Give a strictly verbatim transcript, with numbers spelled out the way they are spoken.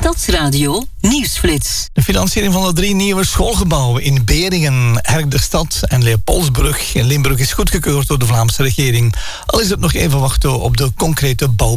Stadsradio Nieuwsflits. De financiering van de drie nieuwe schoolgebouwen in Beringen, Herk-de-Stad en Leopoldsbrug in Limburg is goedgekeurd door de Vlaamse regering. Al is het nog even wachten op de concrete bouw.